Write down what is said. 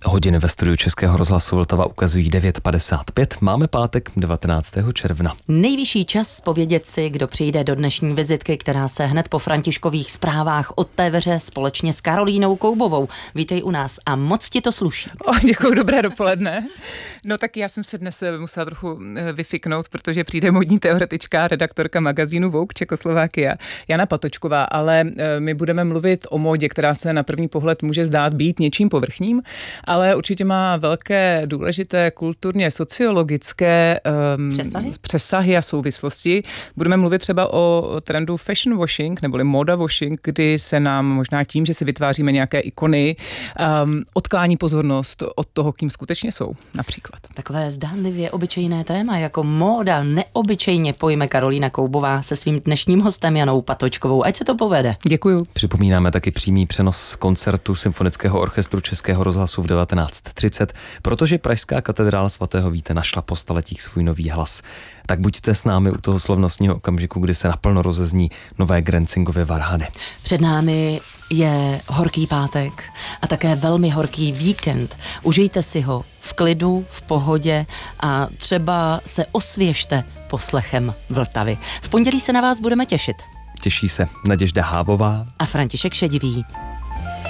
Hodiny ve studiu Českého rozhlasu Vltava ukazují 9:55. Máme pátek 19. června. Nejvyšší čas zpovědět si, kdo přijde do dnešní vizitky, která se hned po Františkových zprávách otevře společně s Karolínou Koubovou. Vítej u nás a moc ti to sluší. Děkuji, dobré dopoledne. No tak já jsem se dnes musela trochu vyfiknout, protože přijde modní teoretička, redaktorka magazínu Vogue Čekoslovákia, Jana Patočková, ale my budeme mluvit o módě, která se na první pohled může zdát být něčím povrchním, ale určitě má velké důležité kulturně sociologické přesahy a souvislosti. Budeme mluvit třeba o trendu fashion washing, neboli moda washing, kdy se nám možná tím, že si vytváříme nějaké ikony, odklání pozornost od toho, kým skutečně jsou, například. Takové zdánlivě obyčejné téma jako móda neobyčejně pojme Karolína Koubová se svým dnešním hostem Janou Patočkovou. Ať se to povede. Děkuju. Připomínáme taky přímý přenos z koncertu Symfonického orchestru Českého rozhlasu v 19:30, protože Pražská katedrála svatého Víta našla po staletích svůj nový hlas. Tak buďte s námi u toho slavnostního okamžiku, kdy se naplno rozezní nové Grenzingovy varhany. Před námi je horký pátek a také velmi horký víkend. Užijte si ho v klidu, v pohodě a třeba se osvěžte poslechem Vltavy. V pondělí se na vás budeme těšit. Těší se Naděžda Hávová a František Šedivý.